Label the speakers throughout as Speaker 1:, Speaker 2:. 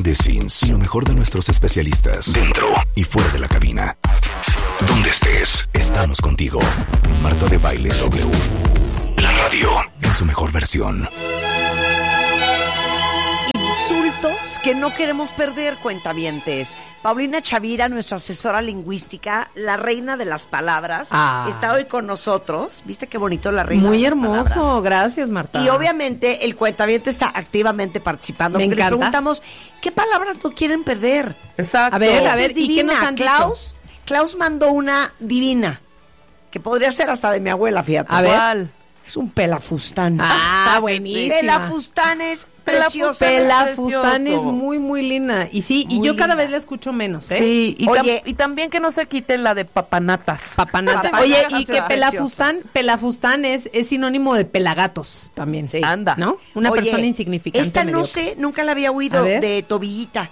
Speaker 1: Behind the scenes. Y lo mejor de nuestros especialistas. Dentro y fuera de la cabina. Donde estés, estamos contigo. Marta de Baile W. La radio en su mejor versión.
Speaker 2: Insultos que no queremos perder, cuentavientes. Paulina Chavira, nuestra asesora lingüística, la reina de las palabras, está hoy con nosotros. ¿Viste qué bonito la reina
Speaker 3: Muy
Speaker 2: de las
Speaker 3: hermoso,
Speaker 2: palabras?
Speaker 3: gracias, Marta.
Speaker 2: Y obviamente el cuentaviente está activamente participando.
Speaker 3: Me
Speaker 2: porque
Speaker 3: encanta.
Speaker 2: les preguntamos, ¿qué palabras no quieren perder?
Speaker 4: Exacto.
Speaker 3: A ver,
Speaker 2: Esta es
Speaker 3: ¿y qué
Speaker 2: divina.
Speaker 3: nos han dicho?
Speaker 2: Klaus mandó una divina, que podría ser hasta de mi abuela, fíjate.
Speaker 3: A ver.
Speaker 4: ¿Cuál?
Speaker 2: Es un pelafustán.
Speaker 3: Buenísima.
Speaker 2: Pelafustán es preciosa.
Speaker 3: Pelafustán es
Speaker 4: precioso.
Speaker 3: muy, muy linda. Y sí, y
Speaker 2: Muy
Speaker 3: yo cada
Speaker 2: linda.
Speaker 3: vez la escucho menos, ¿eh?
Speaker 4: Sí, y,
Speaker 2: Oye.
Speaker 4: y también que no se quite la de papanatas.
Speaker 3: Papanata.
Speaker 2: Papanatas
Speaker 3: Oye,
Speaker 2: es
Speaker 3: y que pelafustán es sinónimo de pelagatos también.
Speaker 2: Sí.
Speaker 4: Anda.
Speaker 3: ¿No? Una
Speaker 2: Oye,
Speaker 3: persona insignificante.
Speaker 2: Esta no
Speaker 3: mediocre.
Speaker 2: sé, nunca la había
Speaker 3: A
Speaker 2: oído,
Speaker 3: ver.
Speaker 2: de Tobillita.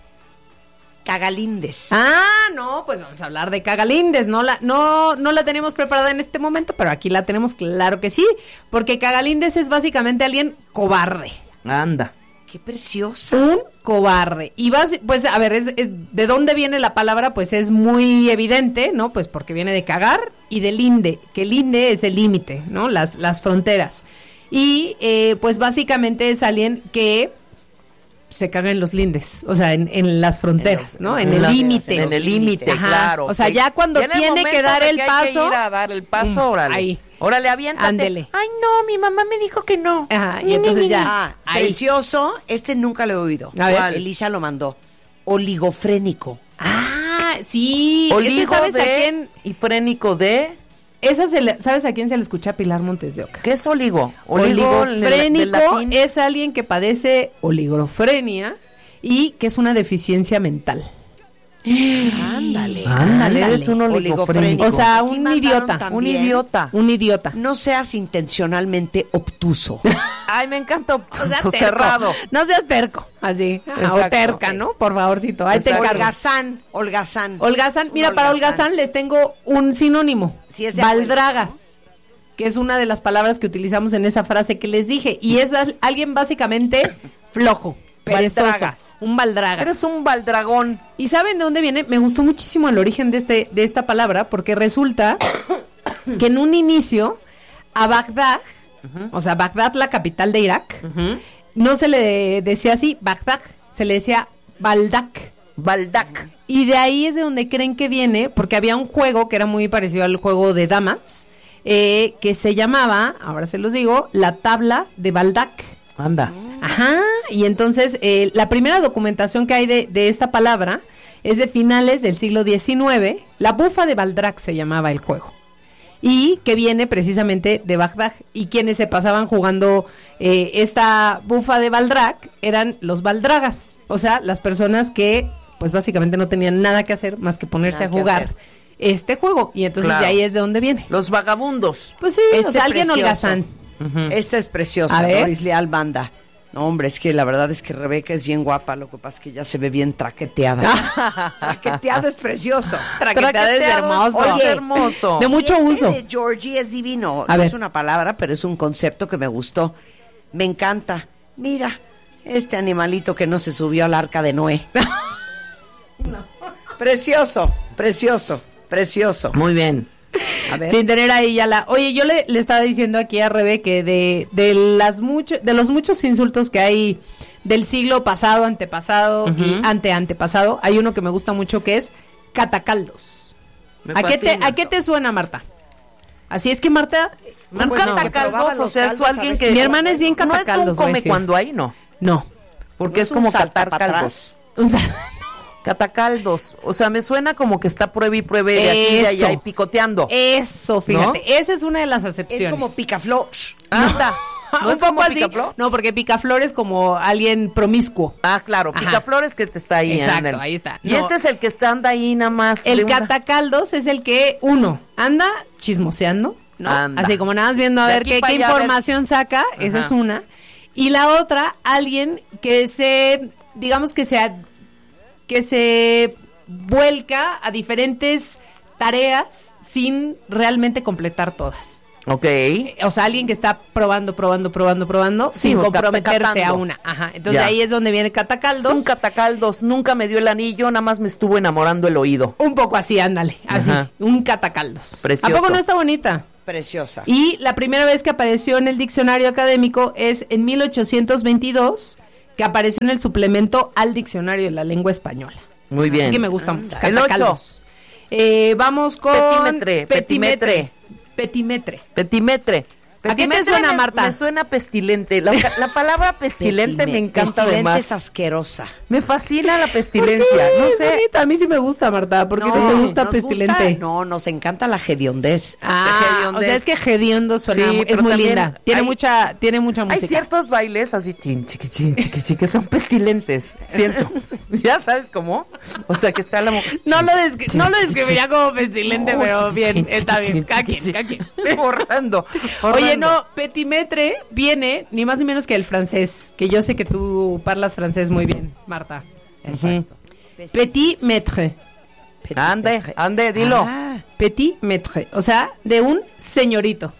Speaker 2: Cagalindes.
Speaker 3: No, pues vamos a hablar de Cagalindes. No la tenemos preparada en este momento, pero aquí la tenemos, claro que sí. Porque Cagalindes es básicamente alguien cobarde.
Speaker 4: Anda.
Speaker 2: Qué preciosa.
Speaker 3: Un cobarde. Y pues, a ver, ¿de dónde viene la palabra? Pues es muy evidente, ¿no? Pues porque viene de cagar y de linde, que linde es el límite, ¿no? Las fronteras. Y pues básicamente es alguien que se caga en los lindes, o sea, en las fronteras, ¿no? En el límite.
Speaker 4: En el límite,
Speaker 3: Ajá.
Speaker 4: claro.
Speaker 3: O sea, ya cuando
Speaker 4: en el
Speaker 3: tiene
Speaker 4: momento
Speaker 3: que dar
Speaker 4: de
Speaker 3: el
Speaker 4: hay
Speaker 3: paso,
Speaker 4: que ir a dar el paso, órale.
Speaker 3: ahí.
Speaker 4: Órale, aviéntate.
Speaker 3: Ándele.
Speaker 4: Ay, no, mi mamá me dijo que no.
Speaker 3: Ajá, y entonces ya. Ahí.
Speaker 2: Precioso. Este nunca lo he oído.
Speaker 3: A ver.
Speaker 2: ¿Cuál? Elisa lo mandó. Oligofrénico.
Speaker 3: Sí.
Speaker 4: Oligo
Speaker 3: ¿Sabes
Speaker 4: de
Speaker 3: a quién?
Speaker 4: y frénico de.
Speaker 3: ¿Sabes a quién se le escucha? A Pilar Montes de Oca.
Speaker 4: ¿Qué es oligo? Oligo del
Speaker 3: Oligofrénico
Speaker 4: latín.
Speaker 3: es alguien que padece oligofrenia y que es una deficiencia mental.
Speaker 2: Ándale.
Speaker 4: Eres un oligofrénico.
Speaker 3: O sea,
Speaker 2: Aquí
Speaker 3: un
Speaker 2: mandaron
Speaker 3: idiota.
Speaker 2: también,
Speaker 4: Un idiota.
Speaker 3: Un idiota.
Speaker 2: No seas intencionalmente obtuso.
Speaker 4: Ay, me encanta
Speaker 3: No seas
Speaker 4: su
Speaker 3: terco.
Speaker 4: cerrado.
Speaker 3: No seas terco, así. O
Speaker 4: Exacto.
Speaker 3: terca, ¿no? Por favorcito. Ahí te
Speaker 4: Exacto.
Speaker 3: encargo.
Speaker 2: Holgazán.
Speaker 3: Holgazán,
Speaker 2: Es un
Speaker 3: mira, para holgazán les tengo un sinónimo.
Speaker 2: Sí, es de
Speaker 3: Baldragas, que es una de las palabras que utilizamos en esa frase que les dije. Y es alguien básicamente flojo, perezoso.
Speaker 4: Baldragas.
Speaker 3: Un baldragas.
Speaker 4: Eres un baldragón.
Speaker 3: ¿Y saben de dónde viene? Me gustó muchísimo el origen de esta palabra, porque resulta que en un inicio a Bagdad, o sea, Bagdad, la capital de Irak, no se le decía así, Bagdad, se le decía Baldak.
Speaker 4: Baldac.
Speaker 3: Y de ahí es de donde creen que viene, porque había un juego que era muy parecido al juego de damas, que se llamaba, ahora se los digo, la tabla de Baldak.
Speaker 4: Anda.
Speaker 3: Ajá, y entonces la primera documentación que hay de esta palabra es de finales del siglo XIX. La bufa de Baldrac se llamaba el juego. Y que viene precisamente de Bagdad. Y quienes se pasaban jugando esta bufa de Baldrac eran los baldragas. O sea, las personas que pues básicamente no tenían nada que hacer más que ponerse
Speaker 2: Nada
Speaker 3: a
Speaker 2: que
Speaker 3: jugar
Speaker 2: hacer.
Speaker 3: este juego. Y entonces
Speaker 4: Claro.
Speaker 3: de ahí es de donde viene.
Speaker 4: Los vagabundos.
Speaker 3: Pues sí, o sea, alguien
Speaker 2: precioso.
Speaker 3: holgazán.
Speaker 2: Esta es preciosa,
Speaker 3: A ver.
Speaker 2: Doris Leal Banda. No, hombre, es que la verdad es que Rebeca es bien guapa, lo que pasa es que ya se ve bien traqueteada. Traqueteado es precioso.
Speaker 3: Traqueteado es hermoso.
Speaker 4: Oye,
Speaker 2: Oye,
Speaker 4: hermoso.
Speaker 3: De mucho
Speaker 2: Y
Speaker 3: uso.
Speaker 2: de Georgie es divino.
Speaker 3: A
Speaker 2: No
Speaker 3: ver.
Speaker 2: es una palabra, pero es un concepto que me gustó. Me encanta. Mira, este animalito que no se subió al arca de Noé. Precioso, precioso, precioso.
Speaker 4: Muy bien.
Speaker 2: A ver.
Speaker 3: Sin tener ahí ya la... Oye, yo le estaba diciendo aquí a Rebe que de los muchos insultos que hay del siglo pasado, antepasado y anteantepasado, hay uno que me gusta mucho que es catacaldos.
Speaker 4: Me
Speaker 3: ¿A qué
Speaker 4: fascina
Speaker 3: te
Speaker 4: eso.
Speaker 3: suena, Marta? Así es que Marta...
Speaker 4: Un
Speaker 2: Pues no,
Speaker 4: catacaldos, o sea, es
Speaker 2: caldos,
Speaker 4: alguien
Speaker 2: a
Speaker 4: que...
Speaker 2: ver
Speaker 3: Mi hermana es bien
Speaker 4: No es
Speaker 3: catacaldos,
Speaker 4: un
Speaker 3: voy a
Speaker 4: come
Speaker 3: decir.
Speaker 4: cuando hay, no.
Speaker 3: No.
Speaker 4: Porque
Speaker 2: ¿No
Speaker 4: es como
Speaker 2: salta
Speaker 4: catar
Speaker 2: para
Speaker 4: caldos.
Speaker 2: atrás?
Speaker 4: Catacaldos. O sea, me suena como que está pruebe y pruebe de aquí y de allá y picoteando.
Speaker 3: Eso, fíjate.
Speaker 2: ¿No?
Speaker 3: Esa es una de las acepciones.
Speaker 2: Es como picaflor.
Speaker 4: Anda. ¿No
Speaker 3: un
Speaker 4: es
Speaker 3: poco
Speaker 4: como
Speaker 3: así.
Speaker 4: picaflor?
Speaker 3: No, porque picaflor es como alguien promiscuo.
Speaker 4: Ah, claro,
Speaker 3: Ajá.
Speaker 4: picaflores que te está ahí.
Speaker 3: Exacto,
Speaker 4: ándale.
Speaker 3: ahí está.
Speaker 4: Y
Speaker 3: No.
Speaker 4: este es el que está anda ahí nada más.
Speaker 3: El
Speaker 4: de una-
Speaker 3: catacaldos es el que uno anda chismoseando, ¿no?
Speaker 4: Anda.
Speaker 3: Así como nada más viendo a
Speaker 4: De
Speaker 3: ver
Speaker 4: aquí
Speaker 3: qué
Speaker 4: pa' allá, a ver.
Speaker 3: información saca, esa
Speaker 4: Ajá.
Speaker 3: es una. Y la otra, alguien que digamos que se vuelca a diferentes tareas sin realmente completar todas.
Speaker 4: Ok.
Speaker 3: O sea, alguien que está probando,
Speaker 4: Sí,
Speaker 3: sin comprometerse
Speaker 4: catando.
Speaker 3: a una. Ajá. Entonces ahí es donde viene catacaldos.
Speaker 4: Es un catacaldos, nunca me dio el anillo, nada más me estuvo enamorando el oído.
Speaker 3: Un poco así, ándale, así,
Speaker 4: Ajá.
Speaker 3: un catacaldos.
Speaker 4: Precioso.
Speaker 3: ¿A poco no está bonita?
Speaker 2: Preciosa.
Speaker 3: Y la primera vez que apareció en el diccionario académico es en 1822, que apareció en el suplemento al diccionario de la lengua española.
Speaker 4: Muy bien.
Speaker 3: Así que me gusta.
Speaker 2: Anda.
Speaker 3: Catacaldos. Vamos con...
Speaker 4: Petimetre.
Speaker 3: ¿A qué te suena, Marta?
Speaker 4: Me suena pestilente. La palabra pestilente me encanta
Speaker 2: pestilente
Speaker 4: además.
Speaker 2: es asquerosa.
Speaker 4: Me fascina la pestilencia. No
Speaker 3: Es
Speaker 4: sé.
Speaker 3: bonita. A mí sí me gusta, Marta, porque
Speaker 2: No,
Speaker 3: sí me gusta
Speaker 2: nos
Speaker 3: pestilente.
Speaker 2: no, nos encanta la hediondez.
Speaker 3: O sea, es que hediondo suena,
Speaker 4: Sí,
Speaker 3: es
Speaker 4: pero
Speaker 3: muy
Speaker 4: también
Speaker 3: linda. Tiene
Speaker 4: hay-
Speaker 3: mucha música.
Speaker 4: Hay ciertos bailes así, que son pestilentes, siento. ¿Ya sabes cómo? O sea, que está la mujer.
Speaker 3: No lo describiría como pestilente, pero bien, está bien. Cada quien.
Speaker 4: Borrando.
Speaker 3: Oye, no, petimetre viene ni más ni menos que el francés, que yo sé que tú parlas francés muy bien, Marta.
Speaker 2: Exacto.
Speaker 3: Petit maître.
Speaker 4: Ande, dilo.
Speaker 2: Ah,
Speaker 3: Petit maître, o sea, de un señorito.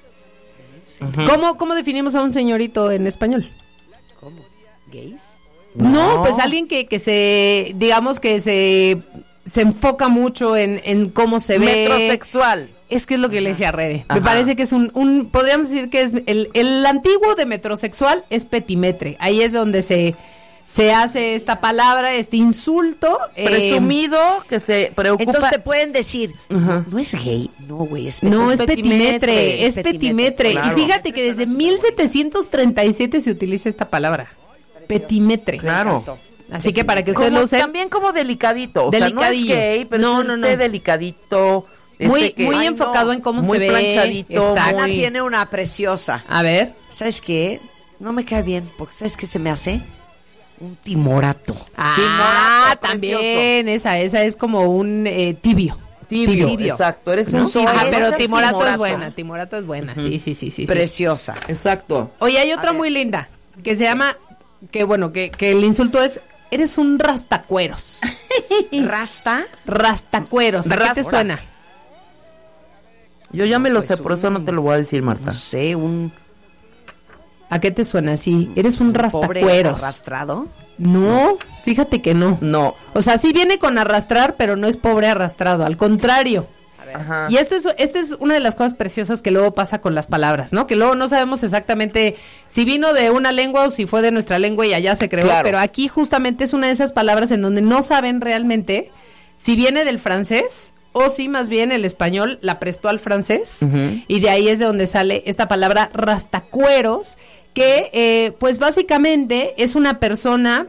Speaker 3: ¿Cómo definimos a un señorito en español?
Speaker 2: ¿cómo? ¿Gays?
Speaker 3: No, pues alguien que se, digamos que se enfoca mucho en cómo se ve.
Speaker 4: Metrosexual.
Speaker 3: Es que es lo que le decía Rebe. Me
Speaker 4: Ajá.
Speaker 3: parece que es podríamos decir que es el antiguo de metrosexual es petimetre. Ahí es donde se hace esta palabra, este insulto.
Speaker 4: Presumido que se preocupa.
Speaker 2: Entonces te pueden decir,
Speaker 4: Ajá.
Speaker 2: no es gay, no, güey, es
Speaker 3: No, es
Speaker 4: petimetre,
Speaker 3: petimetre, es
Speaker 2: es
Speaker 3: petimetre.
Speaker 4: claro.
Speaker 3: Y fíjate que desde 1737 se utiliza esta palabra. Petimetre.
Speaker 4: Claro.
Speaker 3: Así que para que ustedes
Speaker 4: Como,
Speaker 3: lo usen.
Speaker 4: también como delicadito. O sea, no es
Speaker 3: Delicadillo.
Speaker 4: gay, pero
Speaker 3: No,
Speaker 4: es
Speaker 3: no,
Speaker 4: un
Speaker 3: no.
Speaker 4: té delicadito.
Speaker 3: Muy
Speaker 4: Ay,
Speaker 3: enfocado
Speaker 4: no,
Speaker 3: en cómo
Speaker 4: muy
Speaker 3: se ve.
Speaker 4: planchadito.
Speaker 3: Exacto.
Speaker 2: Ana
Speaker 4: muy-
Speaker 2: tiene una preciosa.
Speaker 3: A ver.
Speaker 2: ¿Sabes qué? No me cae bien, porque ¿sabes qué se me hace? Un timorato.
Speaker 3: Ah,
Speaker 4: Timorato,
Speaker 3: también. Esa es como un tibio.
Speaker 4: Tibio,
Speaker 2: Tibio.
Speaker 4: exacto. Eres
Speaker 2: ¿No?
Speaker 4: un
Speaker 2: Sí,
Speaker 4: sol.
Speaker 3: Ah,
Speaker 2: esa
Speaker 3: pero
Speaker 2: es
Speaker 3: timorato es buena. Timorato es buena. Sí.
Speaker 2: Preciosa.
Speaker 4: Exacto.
Speaker 3: Oye, hay otra muy linda que se llama, que el insulto es, eres un rastacueros.
Speaker 2: ¿Rasta?
Speaker 3: Rastacueros. ¿A qué te
Speaker 4: Rasta.
Speaker 3: suena?
Speaker 4: Yo ya me lo
Speaker 2: pues
Speaker 4: sé, por eso no te lo voy a decir, Marta.
Speaker 2: No sé, un
Speaker 3: ¿A qué te suena? Sí, eres un
Speaker 2: pobre
Speaker 3: rastacueros.
Speaker 2: arrastrado.
Speaker 3: No, fíjate que no.
Speaker 4: No.
Speaker 3: O sea, sí viene con arrastrar, pero no es pobre arrastrado, al contrario.
Speaker 4: Ajá.
Speaker 3: Y esta es una de las cosas preciosas que luego pasa con las palabras, ¿no? Que luego no sabemos exactamente si vino de una lengua o si fue de nuestra lengua y allá se creó,
Speaker 4: Claro.
Speaker 3: pero aquí justamente es una de esas palabras en donde no saben realmente si viene del francés o si más bien el español la prestó al francés, y de ahí es de donde sale esta palabra rastacueros, que pues básicamente es una persona,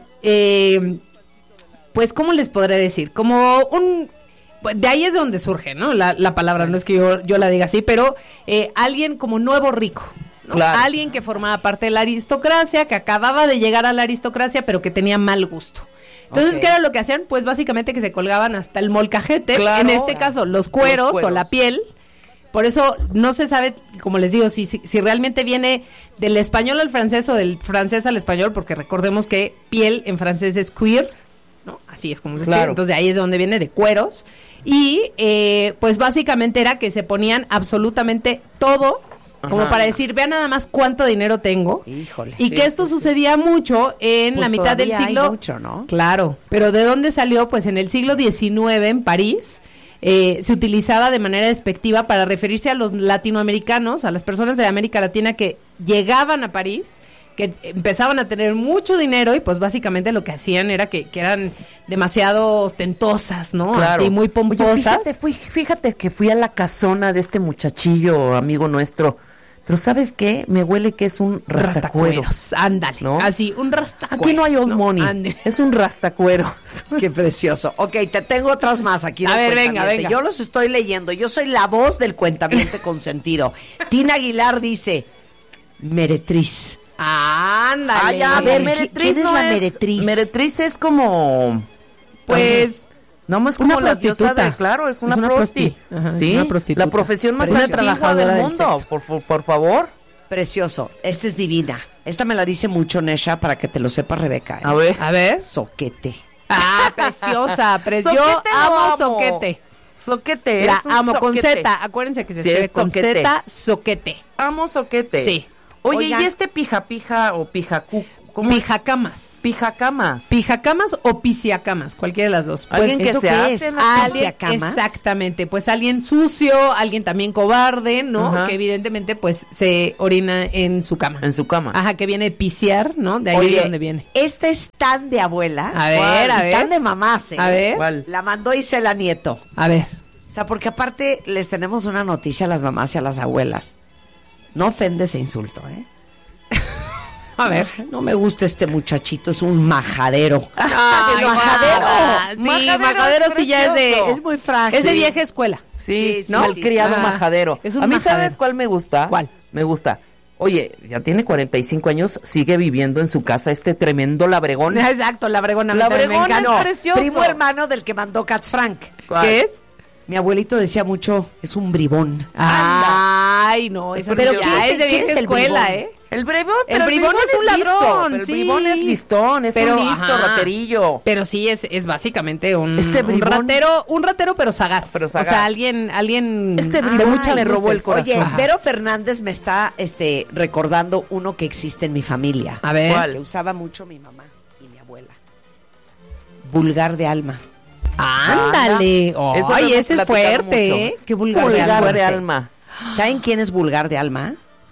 Speaker 3: pues ¿cómo les podré decir? Como un... De ahí es de donde surge, ¿no? La palabra, no es que yo la diga así, pero alguien como nuevo rico, ¿no?
Speaker 4: Claro.
Speaker 3: Alguien que formaba parte de la aristocracia, que acababa de llegar a la aristocracia, pero que tenía mal gusto. Entonces,
Speaker 2: Ok.
Speaker 3: ¿qué era lo que hacían? Pues básicamente que se colgaban hasta el molcajete,
Speaker 4: Claro.
Speaker 3: en este caso los cueros o la piel. Por eso no se sabe, como les digo, si realmente viene del español al francés o del francés al español, porque recordemos que piel en francés es cuir, ¿no? Así es como se escribe.
Speaker 4: Claro.
Speaker 3: Entonces de ahí es de donde viene, de cueros. Y pues básicamente era que se ponían absolutamente todo, como
Speaker 4: Ajá.
Speaker 3: para decir, vean nada más cuánto dinero tengo.
Speaker 2: Híjole.
Speaker 3: Y que esto sucedía mucho en
Speaker 2: Pues
Speaker 3: la mitad del
Speaker 2: todavía hay
Speaker 3: siglo.
Speaker 2: mucho, ¿no?
Speaker 3: Claro, pero ¿de dónde salió? Pues en el siglo XIX en París se utilizaba de manera despectiva para referirse a los latinoamericanos, a las personas de América Latina que llegaban a París, que empezaban a tener mucho dinero y pues básicamente lo que hacían era que eran demasiado ostentosas, ¿no?
Speaker 4: Claro.
Speaker 3: Así muy pomposas.
Speaker 4: Oye, fíjate que fui a la casona de este muchachillo, amigo nuestro. Pero ¿sabes qué? Me huele que es un rastacueros.
Speaker 3: Rastacueros, ándale,
Speaker 4: ¿no?
Speaker 3: así, un rastacueros.
Speaker 4: Aquí no hay old money,
Speaker 3: Ande.
Speaker 4: es un rastacueros.
Speaker 2: Qué precioso. Ok, te tengo otras más aquí.
Speaker 3: A
Speaker 2: del
Speaker 3: ver, venga,
Speaker 2: cuentaviente.
Speaker 3: venga.
Speaker 2: Yo los estoy leyendo. Yo soy la voz del cuentaviente consentido. Tina Aguilar dice, meretriz.
Speaker 3: Ándale.
Speaker 4: Ah, ya,
Speaker 2: A ver,
Speaker 4: meretriz
Speaker 2: ¿quién es
Speaker 4: no
Speaker 2: la meretriz?
Speaker 4: Meretriz es como...
Speaker 3: Pues...
Speaker 4: No, es
Speaker 3: una
Speaker 4: como la diosa
Speaker 3: prostituta.
Speaker 4: de... Claro, es una,
Speaker 3: Es una
Speaker 4: prosti.
Speaker 3: Ajá, es
Speaker 4: ¿Sí?
Speaker 3: una prostituta.
Speaker 4: La profesión más
Speaker 3: Una
Speaker 4: antigua
Speaker 3: trabajadora
Speaker 4: del
Speaker 3: del
Speaker 4: mundo.
Speaker 3: sexo.
Speaker 4: Por favor.
Speaker 2: Precioso. Esta es divina. Esta me la dice mucho Nesha para que te lo sepa Rebeca. ¿eh?
Speaker 4: A ver.
Speaker 3: A ver.
Speaker 2: Soquete.
Speaker 3: Ah, preciosa. Yo
Speaker 4: Soquete lo
Speaker 3: amo
Speaker 4: amo.
Speaker 3: soquete.
Speaker 4: Soquete.
Speaker 3: La
Speaker 4: es un
Speaker 3: amo con
Speaker 4: soquete.
Speaker 3: Z. Acuérdense que se
Speaker 4: Sí,
Speaker 3: escribe con
Speaker 4: soquete.
Speaker 3: Z, soquete.
Speaker 4: Amo soquete.
Speaker 3: Sí.
Speaker 4: Oye,
Speaker 2: Oigan.
Speaker 4: ¿y este pija o pijacu? ¿Cómo es?
Speaker 3: Pijacamas.
Speaker 4: Pijacamas.
Speaker 3: Pijacamas o pisiacamas, cualquiera de las dos.
Speaker 4: Alguien que
Speaker 2: ¿eso
Speaker 4: se
Speaker 2: qué
Speaker 4: hace
Speaker 2: es?
Speaker 4: en la
Speaker 3: Alguien,
Speaker 2: ¿Pisiacamas?
Speaker 3: exactamente, pues alguien sucio, alguien también cobarde, ¿no?
Speaker 4: Ajá.
Speaker 3: Que evidentemente pues se orina en su cama.
Speaker 4: En su cama.
Speaker 3: Ajá, que viene de pisiar, ¿no? De ahí
Speaker 2: Oye,
Speaker 3: es donde viene.
Speaker 2: Esta es tan de abuelas.
Speaker 3: A ver, a
Speaker 2: y
Speaker 3: ver.
Speaker 2: tan de mamás, ¿eh?
Speaker 3: A ver.
Speaker 4: ¿Cuál?
Speaker 2: La mandó Isela Nieto.
Speaker 3: A ver.
Speaker 2: O sea, porque aparte les tenemos una noticia a las mamás y a las abuelas. No ofende ese insulto, ¿eh?
Speaker 3: A ver.
Speaker 2: No me gusta este muchachito, es un majadero.
Speaker 3: Ay,
Speaker 2: majadero.
Speaker 3: Sí,
Speaker 4: Majadero
Speaker 3: majadero
Speaker 4: es
Speaker 3: sí ya es
Speaker 4: precioso.
Speaker 3: de...
Speaker 2: Es muy frágil.
Speaker 3: Es de vieja escuela.
Speaker 4: Sí,
Speaker 2: Sí,
Speaker 4: ¿no?
Speaker 2: sí,
Speaker 4: El
Speaker 2: sí,
Speaker 4: criado
Speaker 3: sí.
Speaker 4: majadero.
Speaker 3: Es un
Speaker 4: a mí,
Speaker 3: majadero.
Speaker 4: ¿sabes cuál me gusta?
Speaker 3: ¿Cuál?
Speaker 4: Me gusta. Oye, ya tiene 45 años, sigue viviendo en su casa este tremendo labregón.
Speaker 3: Exacto, la bregona.
Speaker 4: Labregón
Speaker 3: me encanta.
Speaker 4: es precioso.
Speaker 2: Primo hermano del que mandó Cats Frank.
Speaker 4: ¿Cuál?
Speaker 3: ¿Qué es?
Speaker 2: Mi abuelito decía mucho, es un bribón.
Speaker 3: Ay, no, esa
Speaker 4: Pero
Speaker 3: sí
Speaker 4: ¿quién
Speaker 3: ya
Speaker 4: es
Speaker 3: es de
Speaker 2: el- quién
Speaker 3: vieja
Speaker 2: es el
Speaker 3: escuela,
Speaker 2: bribón?
Speaker 3: ¿eh?
Speaker 4: El bribón,
Speaker 3: El
Speaker 4: pero
Speaker 3: bribón es un
Speaker 4: listo,
Speaker 3: ladrón,
Speaker 4: pero el
Speaker 3: sí.
Speaker 4: bribón es listón, es
Speaker 3: Pero,
Speaker 4: un listo,
Speaker 3: ajá.
Speaker 4: raterillo.
Speaker 3: Pero sí es básicamente un
Speaker 4: bribón-
Speaker 3: un ratero pero sagaz.
Speaker 4: Pero sagaz.
Speaker 3: O sea, alguien
Speaker 4: Este
Speaker 3: de
Speaker 4: bribón
Speaker 3: muchas
Speaker 4: me robó el
Speaker 3: luces.
Speaker 4: corazón.
Speaker 2: Oye,
Speaker 3: Ajá.
Speaker 2: Vero Fernández me está recordando uno que existe en mi familia.
Speaker 3: A ver.
Speaker 4: ¿Cuál?
Speaker 2: Que usaba mucho mi mamá y mi abuela. Vulgar de alma.
Speaker 3: Ándale.
Speaker 4: Eso lo
Speaker 3: Ay,
Speaker 4: hemos
Speaker 3: ese es
Speaker 4: platicado
Speaker 3: fuerte,
Speaker 4: mucho.
Speaker 3: ¿eh? Qué vulgar,
Speaker 2: Vulgar
Speaker 3: de alma.
Speaker 4: de alma.
Speaker 2: ¿Saben quién es vulgar de alma?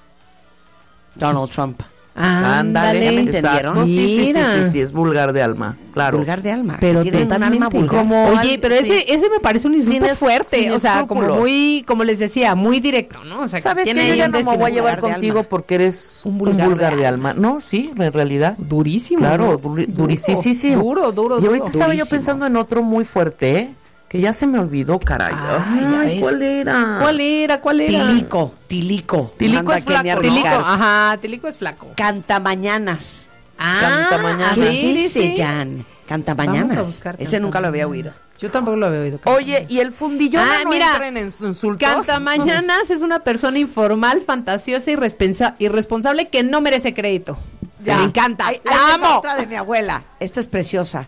Speaker 2: Donald Trump.
Speaker 4: Ándale,
Speaker 2: ¿ya me
Speaker 4: exacto.
Speaker 2: entendieron?
Speaker 3: Mira.
Speaker 4: Es vulgar de alma, claro.
Speaker 2: Vulgar de alma.
Speaker 3: Pero
Speaker 2: que tiene un alma
Speaker 3: totalmente.
Speaker 2: vulgar.
Speaker 4: Como
Speaker 3: Oye,
Speaker 4: alguien-
Speaker 3: pero
Speaker 4: sí.
Speaker 3: ese me parece un insulto
Speaker 4: Sin
Speaker 3: fuerte,
Speaker 4: sin
Speaker 3: o sea, como
Speaker 4: escrúpulos.
Speaker 3: muy, como les decía, muy directo, ¿no? O sea,
Speaker 4: ¿Sabes
Speaker 3: tiene
Speaker 4: que yo
Speaker 3: ahí
Speaker 4: ya
Speaker 3: un
Speaker 4: no me
Speaker 3: décimo
Speaker 4: voy a llevar
Speaker 2: vulgar de
Speaker 4: contigo
Speaker 2: alma.
Speaker 4: porque eres
Speaker 3: Un
Speaker 4: un
Speaker 3: vulgar
Speaker 4: vulgar,
Speaker 3: de
Speaker 4: de alma? No, sí, en realidad.
Speaker 3: durísimo.
Speaker 4: Claro,
Speaker 3: ¿no?
Speaker 4: durísimo.
Speaker 3: Duro.
Speaker 4: Y ahorita estaba yo
Speaker 2: durísimo.
Speaker 4: pensando en otro muy fuerte, ¿eh? Que ya se me olvidó, caray.
Speaker 3: Ay, ya ves.
Speaker 4: ¿cuál era?
Speaker 3: ¿Cuál era?
Speaker 2: Tilico.
Speaker 4: Tilico
Speaker 2: Manda
Speaker 4: es
Speaker 2: Kenia
Speaker 4: flaco, ¿no?
Speaker 3: Tilico,
Speaker 2: Ricardo.
Speaker 3: ajá, Tilico es flaco.
Speaker 2: Cantamañanas.
Speaker 3: ¿qué
Speaker 4: Cantamañanas.
Speaker 2: ¿Qué
Speaker 3: sí,
Speaker 2: es ese,
Speaker 3: sí.
Speaker 2: Jan?
Speaker 3: Vamos a
Speaker 2: Cantamañanas.
Speaker 3: buscar
Speaker 2: Ese nunca lo había oído.
Speaker 3: Yo tampoco lo había oído.
Speaker 4: Oye, ¿y el fundillón no
Speaker 3: mira,
Speaker 4: entra en insultos?
Speaker 3: Cantamañanas es una persona informal, fantasiosa y irresponsable que no merece crédito.
Speaker 2: Ya.
Speaker 3: Me encanta.
Speaker 2: Ahí
Speaker 3: ¡La
Speaker 2: les va
Speaker 3: amo!
Speaker 2: otra de mi abuela. Esta es preciosa.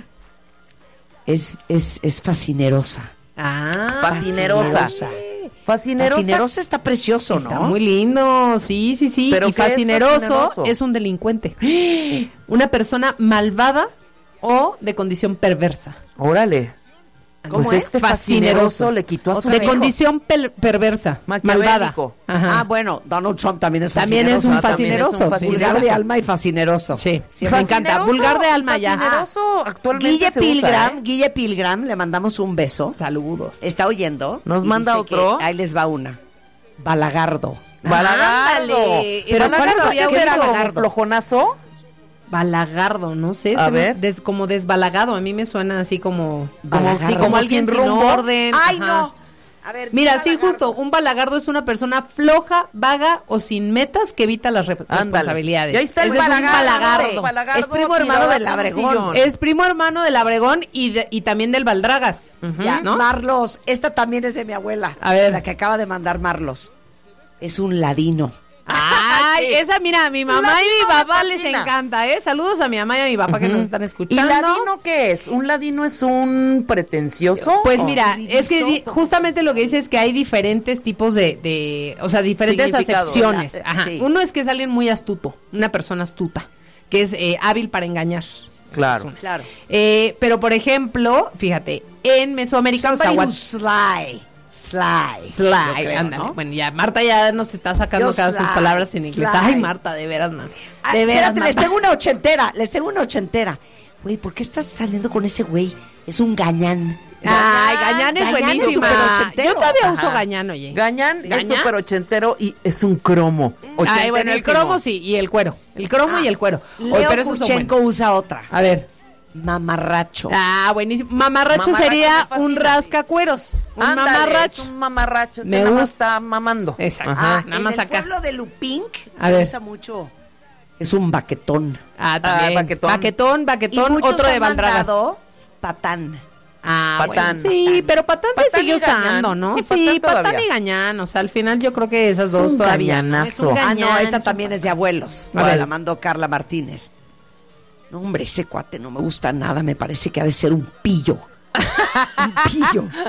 Speaker 2: Es fascinerosa.
Speaker 3: Ah,
Speaker 4: Fascinerosa.
Speaker 2: Fascinerosa está precioso, ¿no?
Speaker 3: Está muy lindo, sí.
Speaker 4: ¿Pero
Speaker 3: Y
Speaker 4: qué es
Speaker 3: fascineroso
Speaker 4: fascineroso?
Speaker 3: es un delincuente. Una persona malvada o de condición perversa.
Speaker 4: Órale.
Speaker 3: ¿Cómo
Speaker 4: Pues
Speaker 3: es?
Speaker 4: este fascineroso le quitó a su
Speaker 3: De
Speaker 4: hijo.
Speaker 3: condición perversa, malvada.
Speaker 4: Maquiavélico.
Speaker 3: Ajá.
Speaker 2: Ah, bueno, Donald Trump también es
Speaker 3: También es un
Speaker 2: fascineroso.
Speaker 3: fascineroso.
Speaker 4: También es un
Speaker 3: sí.
Speaker 2: Vulgar de alma y fascineroso.
Speaker 3: Sí,
Speaker 2: Siempre.
Speaker 3: me encanta. Vulgar de alma ya.
Speaker 4: Fascineroso actualmente
Speaker 2: Guille
Speaker 4: se
Speaker 2: Pilgram,
Speaker 4: usa, ¿eh?
Speaker 2: Guille Pilgram, le mandamos un beso.
Speaker 3: Saludos.
Speaker 2: Está oyendo.
Speaker 4: ¿Nos
Speaker 2: y
Speaker 4: manda
Speaker 2: dice
Speaker 4: otro?
Speaker 2: que ahí les va una. Balagardo.
Speaker 4: Balagardo.
Speaker 3: Ándale.
Speaker 4: Pero
Speaker 3: Esa
Speaker 4: Balagardo,
Speaker 3: había
Speaker 4: ¿qué será?
Speaker 3: oído.
Speaker 4: ¿Como flojonazo?
Speaker 3: Balagardo, no sé.
Speaker 4: A
Speaker 3: se me-
Speaker 4: ver.
Speaker 3: como desbalagado. A mí me suena así como...
Speaker 2: Balagardo.
Speaker 3: como alguien
Speaker 4: sin
Speaker 3: sin
Speaker 4: rumbo.
Speaker 3: orden.
Speaker 2: ¡Ay,
Speaker 3: ajá.
Speaker 2: no! A ver,
Speaker 3: Mira,
Speaker 2: balagardo.
Speaker 3: sí, justo, un balagardo es una persona floja, vaga o sin metas que evita las responsabilidades.
Speaker 4: Y ahí está el
Speaker 3: Ese es un
Speaker 4: balagardo.
Speaker 3: balagardo.
Speaker 2: Es primo hermano del Labregón.
Speaker 3: Es primo hermano del Labregón y también del Baldragas.
Speaker 2: Ya,
Speaker 3: ¿no?
Speaker 2: Marlos, esta también es de mi abuela.
Speaker 3: A ver.
Speaker 2: La que acaba de mandar Marlos. Es un ladino.
Speaker 3: Ay,
Speaker 4: Sí.
Speaker 3: esa, mira, a mi mamá y mi
Speaker 4: Ladino me
Speaker 3: papá les
Speaker 4: fascina.
Speaker 3: encanta, ¿eh? Saludos a mi mamá y a mi papá que nos están
Speaker 4: ¿Y
Speaker 3: escuchando.
Speaker 4: ladino qué es? ¿Un ladino es un pretencioso?
Speaker 3: Pues
Speaker 4: ¿O?
Speaker 3: mira, es que
Speaker 2: Divisoto.
Speaker 3: justamente lo que dice es que hay diferentes tipos o sea, diferentes
Speaker 4: Significado.
Speaker 3: acepciones.
Speaker 2: Ya,
Speaker 3: Ajá.
Speaker 2: sí.
Speaker 3: Uno es que es alguien muy astuto, una persona astuta, que es hábil para engañar.
Speaker 4: Claro.
Speaker 3: Esa es una.
Speaker 2: Claro.
Speaker 3: Pero, por ejemplo, fíjate, en Mesoamérica,
Speaker 2: Somebody
Speaker 3: o
Speaker 2: who's
Speaker 3: sea,
Speaker 2: sly. Sly.
Speaker 3: Sly,
Speaker 2: yo creo,
Speaker 3: ándale.
Speaker 2: ¿no?
Speaker 3: Bueno, ya Marta ya nos está sacando
Speaker 2: Yo
Speaker 3: cada sus
Speaker 2: sly,
Speaker 3: palabras en inglés.
Speaker 2: sly.
Speaker 3: Ay, Marta, de veras, man.
Speaker 2: Ah,
Speaker 3: De veras,
Speaker 2: espérate, les
Speaker 3: Marta.
Speaker 2: tengo una ochentera. Güey, ¿por qué estás saliendo con ese güey? Es un gañán.
Speaker 3: Ay, Gañán es
Speaker 2: Gañán es
Speaker 3: buenísima.
Speaker 2: superochentero.
Speaker 3: Yo todavía uso
Speaker 4: Ajá.
Speaker 3: Gañán, oye.
Speaker 4: Gañán es
Speaker 3: ¿Gañán?
Speaker 4: súper ochentero y es un cromo.
Speaker 3: Ay, bueno, el
Speaker 4: Ochenterísimo.
Speaker 3: cromo sí, y el cuero. El cromo y el cuero. Oye,
Speaker 2: Leo
Speaker 3: pero esos son
Speaker 2: Kurchenko
Speaker 3: buenos.
Speaker 2: usa otra.
Speaker 3: A ver.
Speaker 2: Mamarracho.
Speaker 3: Ah, buenísimo. Mamarracho
Speaker 4: Mamarracho
Speaker 3: sería
Speaker 4: me fascina.
Speaker 3: un rascacueros. Un
Speaker 4: Ándale,
Speaker 3: mamarracho.
Speaker 4: es un mamarracho. Este
Speaker 3: Me
Speaker 4: nada más
Speaker 3: gusta.
Speaker 4: está mamando.
Speaker 3: Exacto.
Speaker 4: Ajá.
Speaker 3: Nada más
Speaker 2: en el
Speaker 3: acá.
Speaker 2: pueblo de Lupink
Speaker 3: A
Speaker 2: se
Speaker 3: ver.
Speaker 2: usa mucho. Es un baquetón.
Speaker 3: Ah, también.
Speaker 4: baquetón.
Speaker 3: Baquetón,
Speaker 2: Y muchos
Speaker 3: otro de
Speaker 2: han
Speaker 3: Baldragas.
Speaker 2: mandado patán.
Speaker 3: Ah,
Speaker 4: Patán.
Speaker 3: bueno, sí, pero Patán se
Speaker 4: Patán
Speaker 3: sigue
Speaker 4: y Gañán.
Speaker 3: usando, ¿no?
Speaker 4: Sí,
Speaker 3: Sí,
Speaker 4: Patán
Speaker 3: Patán
Speaker 4: todavía.
Speaker 3: y Gañán. O sea, al final yo creo que esas
Speaker 4: Es
Speaker 3: dos
Speaker 4: un
Speaker 3: todavía. ¿no?
Speaker 4: gañanazo.
Speaker 3: Es un
Speaker 2: Ah, no,
Speaker 3: gañán,
Speaker 2: esta
Speaker 3: es un
Speaker 2: también es de abuelos.
Speaker 3: A ver.
Speaker 2: La mandó Carla Martínez. No, hombre, ese cuate no me gusta nada. Me parece que ha de ser un pillo. Un pillo.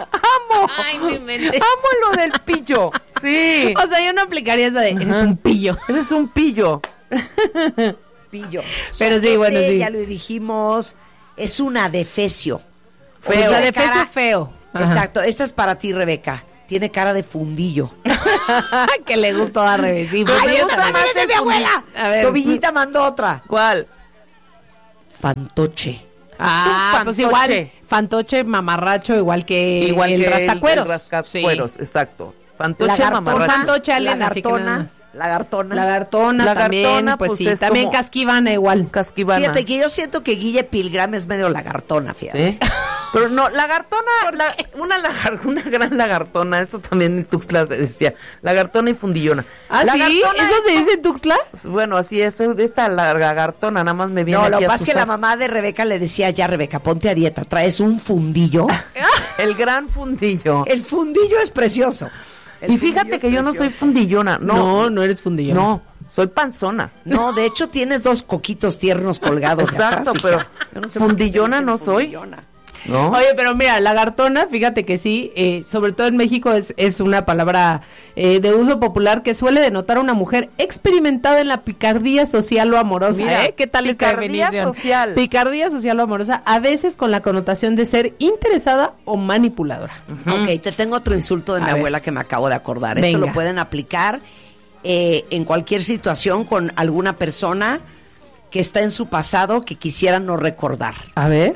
Speaker 4: amo.
Speaker 3: Ay, no inventes.
Speaker 4: Amo lo del pillo. Sí.
Speaker 3: O sea, yo no aplicaría esa de, eres un pillo.
Speaker 4: Eres un pillo.
Speaker 2: Pillo.
Speaker 3: Pero sí, bueno, sí.
Speaker 2: Ya lo dijimos, es un adefesio.
Speaker 3: Feo. O sea, de
Speaker 2: cara-
Speaker 3: fecio feo. Ajá.
Speaker 2: Exacto, esta es para ti, Rebeca. Tiene cara de fundillo.
Speaker 3: Que le gustó a Rebe. Sí,
Speaker 4: Pero
Speaker 3: pues
Speaker 4: me
Speaker 3: yo
Speaker 4: gusta
Speaker 3: también.
Speaker 4: más
Speaker 2: ¡Esa es
Speaker 4: el
Speaker 2: mi abuela!
Speaker 3: A ver.
Speaker 2: Tobillita mandó otra.
Speaker 4: ¿Cuál?
Speaker 2: Fantoche.
Speaker 3: Ah,
Speaker 4: Es un
Speaker 3: pues
Speaker 4: fantoche.
Speaker 3: igual, fantoche mamarracho, igual que
Speaker 4: Igual
Speaker 3: el
Speaker 4: que
Speaker 3: rascacueros.
Speaker 4: el rascacueros, exacto. Fantoche
Speaker 2: Lagartona,
Speaker 4: mamarracho.
Speaker 3: fantoche alien, así que nada
Speaker 2: lagartona,
Speaker 3: más.
Speaker 2: lagartona.
Speaker 3: Lagartona también,
Speaker 4: Lagartona,
Speaker 3: pues,
Speaker 4: pues,
Speaker 3: sí.
Speaker 4: es
Speaker 3: También
Speaker 4: como-
Speaker 3: casquivana igual.
Speaker 4: Casquivana.
Speaker 2: Fíjate que yo siento que Guille Pilgram es medio lagartona, fíjate.
Speaker 4: ¿Sí? Pero no, lagartona, una gran lagartona, eso también en Tuxtla se decía, lagartona y fundillona.
Speaker 3: ¿Ah, sí?
Speaker 4: Lagartona
Speaker 3: ¿Eso
Speaker 4: es
Speaker 3: se dice en Tuxtla?
Speaker 4: Bueno, así es, esta lagartona nada más me viene
Speaker 2: No, lo
Speaker 4: aquí
Speaker 2: que
Speaker 4: a
Speaker 2: pasa es que la
Speaker 4: Susana.
Speaker 2: mamá de Rebeca le decía, ya Rebeca, ponte a dieta, traes un fundillo.
Speaker 4: El gran fundillo.
Speaker 2: El fundillo es precioso. El
Speaker 4: Y fíjate
Speaker 2: fundillo
Speaker 4: que
Speaker 2: es
Speaker 4: yo no soy
Speaker 2: precioso.
Speaker 4: fundillona,
Speaker 3: No eres fundillona.
Speaker 4: no, soy panzona.
Speaker 2: No, de hecho tienes dos coquitos tiernos colgados. de
Speaker 4: Exacto,
Speaker 2: atrás,
Speaker 4: pero
Speaker 2: hija. Yo no sé por qué te
Speaker 4: fundillona
Speaker 2: dicen
Speaker 4: no soy.
Speaker 2: fundillona.
Speaker 4: ¿No?
Speaker 3: Oye, pero mira, lagartona, fíjate que sí, sobre todo en México es una palabra de uso popular que suele denotar a una mujer experimentada en la picardía social o amorosa.
Speaker 4: Mira,
Speaker 3: ¿Qué tal esta
Speaker 4: picardía
Speaker 3: definición?
Speaker 4: social.
Speaker 3: Picardía social o amorosa, a veces con la connotación de ser interesada o manipuladora.
Speaker 2: Ok, te tengo otro insulto de
Speaker 3: A
Speaker 2: mi
Speaker 3: ver.
Speaker 2: abuela que me acabo de acordar. Esto
Speaker 3: Venga.
Speaker 2: lo pueden aplicar en cualquier situación con alguna persona que está en su pasado que quisiera no recordar.
Speaker 3: A ver.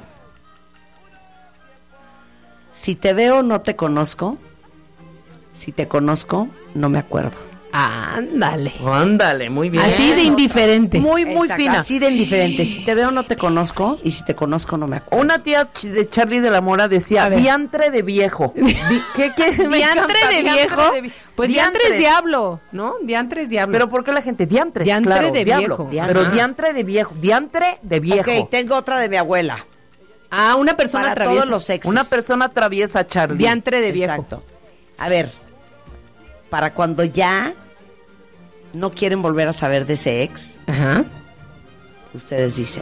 Speaker 2: Si te veo, no te conozco. Si te conozco, no me acuerdo.
Speaker 3: Ándale.
Speaker 4: Ándale, muy bien.
Speaker 3: Así de indiferente.
Speaker 4: Muy
Speaker 2: Exacto,
Speaker 4: fina.
Speaker 2: así de indiferente. Si te veo, no te conozco. Y si te conozco, no me acuerdo.
Speaker 4: Una tía de Charlie de la Mora decía,
Speaker 3: A ver.
Speaker 4: diantre de viejo. ¿Qué? Me
Speaker 3: Diantre
Speaker 4: encanta,
Speaker 3: de viejo. Pues diantre es
Speaker 4: Diantres.
Speaker 3: diablo, ¿no? Diantre es diablo.
Speaker 4: Pero ¿por qué la gente? Diantres,
Speaker 3: Diantre
Speaker 4: claro,
Speaker 3: de
Speaker 4: diablo.
Speaker 3: viejo.
Speaker 4: Pero
Speaker 2: Ajá.
Speaker 4: diantre de viejo. Diantre de viejo.
Speaker 2: Ok, tengo otra de mi abuela.
Speaker 3: una persona
Speaker 2: Para
Speaker 3: traviesa.
Speaker 2: todos los exes.
Speaker 4: Una persona traviesa, Charlie.
Speaker 3: Diantre de viejo.
Speaker 2: Exacto. A ver, para cuando ya no quieren volver a saber de ese ex,
Speaker 3: Ajá.
Speaker 2: ustedes dicen,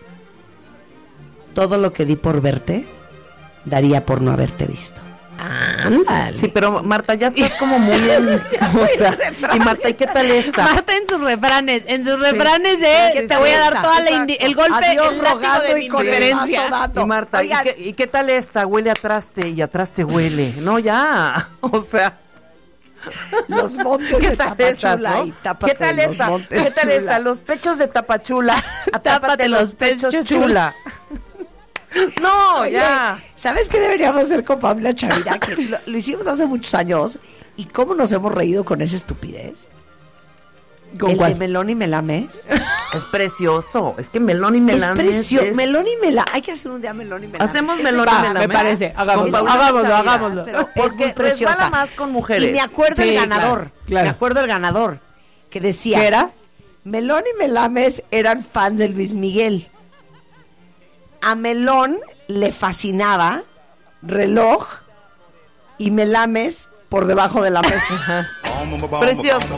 Speaker 2: todo lo que di por verte, daría por no haberte visto.
Speaker 3: Ándale.
Speaker 4: Sí, pero Marta, ya estás como muy en... o sea, y Marta, ¿y qué tal esta?
Speaker 3: Marta en sus refranes,
Speaker 4: Sí.
Speaker 3: que
Speaker 4: Sí,
Speaker 3: te
Speaker 4: sí,
Speaker 3: voy a dar
Speaker 4: exacto,
Speaker 3: toda la
Speaker 4: exacto.
Speaker 3: el golpe,
Speaker 2: Adiós,
Speaker 3: el látigo
Speaker 2: rogando
Speaker 3: de
Speaker 2: y
Speaker 3: mi
Speaker 2: con el
Speaker 3: indiferencia.
Speaker 2: mazo dando.
Speaker 4: Y Marta,
Speaker 2: Oigan,
Speaker 4: ¿y qué tal esta? Huele a traste y atrás te huele. No, ya. O sea,
Speaker 2: los montes
Speaker 4: ¿qué
Speaker 2: de
Speaker 4: tal esas,
Speaker 2: Tapachula
Speaker 4: no?
Speaker 2: y tápate
Speaker 4: ¿Qué tal
Speaker 2: los
Speaker 4: esta?
Speaker 2: montes
Speaker 4: ¿Qué tal
Speaker 2: chula.
Speaker 4: esta? Los pechos de Tapachula.
Speaker 3: Tápate los pechos
Speaker 4: chula. No,
Speaker 2: Oye,
Speaker 4: ya.
Speaker 2: ¿sabes qué deberíamos hacer con Pamela Chavira? Que lo hicimos hace muchos años. ¿Y cómo nos hemos reído con esa estupidez?
Speaker 3: ¿Con
Speaker 2: el
Speaker 3: cuál?
Speaker 2: de Melón y Melames.
Speaker 4: Es precioso. Es que melón y melames.
Speaker 2: Es precioso.
Speaker 4: es-
Speaker 2: Melón y Melames. Hay que hacer un día Melón y Melames.
Speaker 4: Hacemos
Speaker 2: Es
Speaker 4: melón y
Speaker 2: verdad,
Speaker 4: melames.
Speaker 3: me parece. Hagámoslo,
Speaker 4: Con Paulina
Speaker 3: hagámoslo,
Speaker 4: Chavira.
Speaker 3: hagámoslo.
Speaker 2: Pero es
Speaker 4: Porque
Speaker 2: muy preciosa.
Speaker 4: resbala más con mujeres.
Speaker 2: Y me acuerdo
Speaker 3: Sí,
Speaker 2: el ganador.
Speaker 3: claro.
Speaker 2: Me acuerdo el ganador. Que decía.
Speaker 3: ¿Qué era?
Speaker 2: Melón y Melames eran fans de Luis Miguel. A Melón le fascinaba Reloj y Melames por debajo de la mesa.
Speaker 4: Precioso.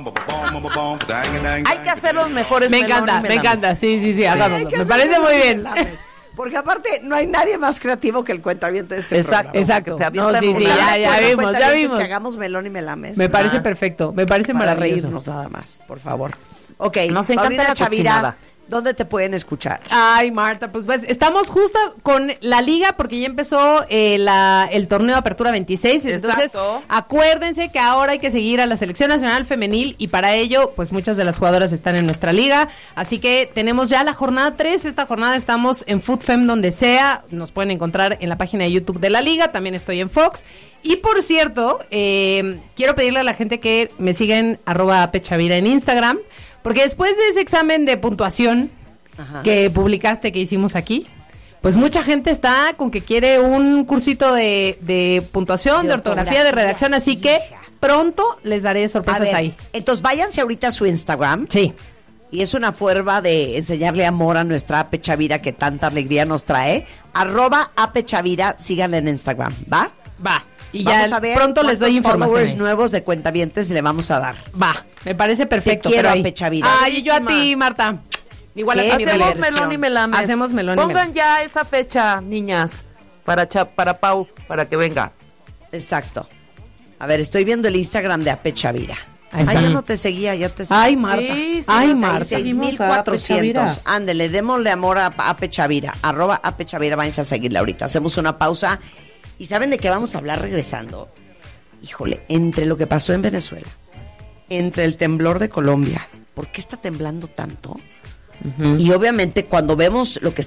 Speaker 4: Hay que hacer los mejores
Speaker 3: Me
Speaker 4: melón y
Speaker 3: encanta, me
Speaker 4: melames.
Speaker 3: encanta. Sí,
Speaker 2: Hay
Speaker 3: hagámoslo.
Speaker 2: que
Speaker 3: Me
Speaker 2: hacer
Speaker 3: parece
Speaker 2: Melón
Speaker 3: muy
Speaker 2: y
Speaker 3: bien.
Speaker 2: Melames. Porque aparte no hay nadie más creativo que el cuentaviente de este
Speaker 4: Exacto.
Speaker 2: programa.
Speaker 3: Exacto.
Speaker 4: Que te avientan
Speaker 3: No, sí,
Speaker 4: una-
Speaker 3: ya
Speaker 2: Pues,
Speaker 3: vimos, ya
Speaker 2: cuentavientes
Speaker 3: vimos.
Speaker 2: que hagamos Melón y Melames.
Speaker 3: Me parece perfecto, me parece
Speaker 2: para
Speaker 3: maravilloso.
Speaker 2: reírnos nada más, por favor. Ok,
Speaker 4: Nos encanta
Speaker 2: Paulina
Speaker 4: la
Speaker 2: Chavira,
Speaker 4: cochinada.
Speaker 2: ¿dónde te pueden escuchar?
Speaker 3: Ay, Marta, pues ves, estamos justo con la liga porque ya empezó el torneo de Apertura 26, entonces
Speaker 4: Exacto.
Speaker 3: acuérdense que ahora hay que seguir a la Selección Nacional Femenil y para ello, pues muchas de las jugadoras están en nuestra liga, así que tenemos ya la jornada 3, esta jornada estamos en FoodFem donde sea, nos pueden encontrar en la página de YouTube de la liga, también estoy en Fox, y por cierto, quiero pedirle a la gente que me sigan @pechavira en Instagram, porque después de ese examen de puntuación
Speaker 2: Ajá.
Speaker 3: que publicaste, que hicimos aquí, pues mucha gente está con que quiere un cursito de puntuación, de ortografía, de redacción, así
Speaker 2: sí,
Speaker 3: que
Speaker 2: hija.
Speaker 3: pronto les daré
Speaker 2: A
Speaker 3: sorpresas
Speaker 2: ver,
Speaker 3: ahí.
Speaker 2: entonces váyanse ahorita a su Instagram.
Speaker 3: Sí.
Speaker 2: Y es una forma de enseñarle amor a nuestra Ape Chavira que tanta alegría nos trae. @Ape Chavira, síganla en Instagram, ¿va?
Speaker 3: Va. Y
Speaker 2: Vamos
Speaker 3: ya
Speaker 2: a ver
Speaker 3: pronto les doy
Speaker 2: cuántos
Speaker 3: información.
Speaker 2: followers
Speaker 3: ahí.
Speaker 2: nuevos de cuentavientes le vamos a dar.
Speaker 3: Va, me parece perfecto.
Speaker 2: Te quiero,
Speaker 3: pero ahí.
Speaker 2: Ape Chavira.
Speaker 3: Ay, y yo a ti, Marta. Igual a
Speaker 2: ¿Qué?
Speaker 3: ti, mi
Speaker 4: Hacemos
Speaker 3: diversión.
Speaker 4: melón y melames.
Speaker 3: Hacemos melón y
Speaker 4: Pongan
Speaker 3: melames.
Speaker 4: ya esa fecha, niñas, para Pau, para que venga.
Speaker 2: Exacto. A ver, estoy viendo el Instagram de Ape Chavira.
Speaker 3: Ahí está.
Speaker 2: Yo no te seguía, ya te seguí.
Speaker 3: Ay, Marta.
Speaker 4: Sí,
Speaker 3: Ay,
Speaker 4: sí,
Speaker 3: Marta.
Speaker 4: seguimos a Ape
Speaker 2: 6,400.
Speaker 4: Chavira.
Speaker 2: Ándele, démosle amor a Ape Chavira. @Ape Chavira, váyanse a seguirle ahorita. Hacemos una pausa. ¿Y saben de qué vamos a hablar regresando? Híjole, entre lo que pasó en Venezuela, entre el temblor de Colombia, ¿por qué está temblando tanto? Y obviamente cuando vemos lo que